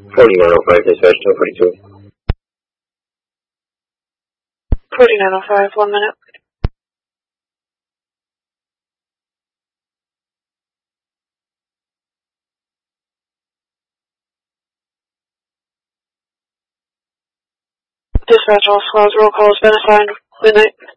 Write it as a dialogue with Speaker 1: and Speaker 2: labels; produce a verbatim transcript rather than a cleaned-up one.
Speaker 1: forty-nine oh five, dispatch, two forty-two.
Speaker 2: forty-nine oh five, one minute. Dispatch, all squads, roll call has been assigned. Good night.